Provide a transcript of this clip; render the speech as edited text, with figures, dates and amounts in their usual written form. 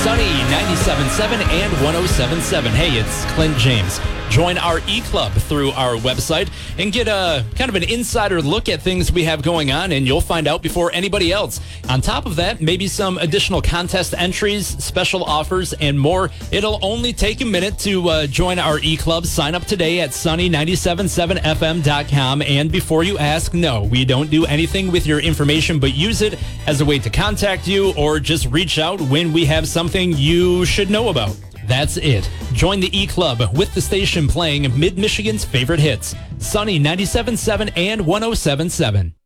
Sunny 97.7 and 107.7. Hey, it's Clint James. Join our e-club through our website and get a kind of an insider look at things we have going on, and you'll find out before anybody else. On top of that, maybe some additional contest entries, special offers, and more. It'll only take a minute to join our e-club. Sign up today at sunny977fm.com. And before you ask, no, we don't do anything with your information, but use it as a way to contact you or just reach out when we have something you should know about. That's it. Join the E-Club with the station playing Mid-Michigan's favorite hits. Sunny 97.7 and 107.7.